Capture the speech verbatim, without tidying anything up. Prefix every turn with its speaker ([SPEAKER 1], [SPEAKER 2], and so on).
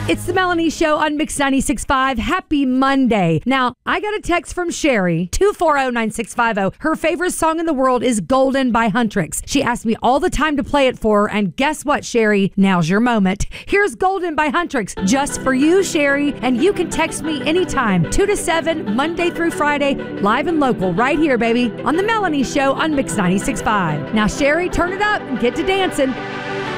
[SPEAKER 1] It's the Melanie Show on Mix ninety-six point five. Happy Monday. Now, I got a text from Sherry, two four zero, nine six five zero. Her favorite song in the world is Golden by Huntrix. She asked me all the time to play it for her, and guess what, Sherry? Now's your moment. Here's Golden by Huntrix, just for you, Sherry, and you can text me anytime, two to seven, Monday through Friday, live and local, right here, baby, on the Melanie Show on Mix ninety-six point five. Now, Sherry, turn it up and get to dancing.